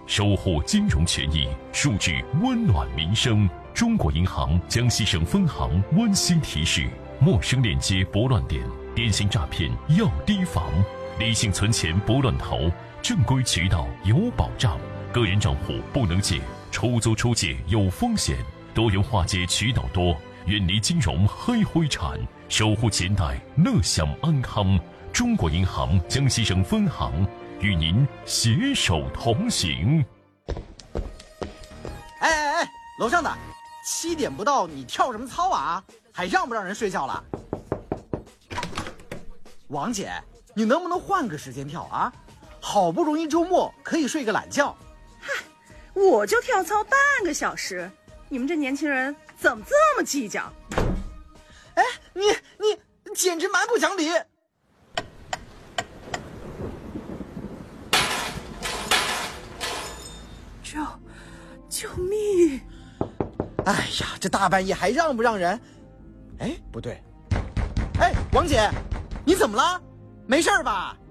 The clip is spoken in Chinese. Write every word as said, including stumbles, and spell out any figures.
守护金融权益，数据温暖民生。中国银行江西省分行温馨提示：陌生链接拨乱点，电信诈骗要提防。理性存钱不乱投，正规渠道有保障。个人账户不能借，出租出借有风险。多元化解渠道多，远离金融黑灰产，守护钱袋乐享安康。中国银行江西省分行与您携手同行。 哎哎哎，楼上的，七点不到你跳什么操啊？还让不让人睡觉了？王姐，你能不能换个时间跳啊？好不容易周末可以睡个懒觉。 嗨，我就跳操半个小时，你们这年轻人怎么这么计较？ 哎，你你简直蛮不讲理！ 救救命！ 哎呀，这大半夜还让不让人？哎，不对，哎，王姐，你怎么了？没事吧？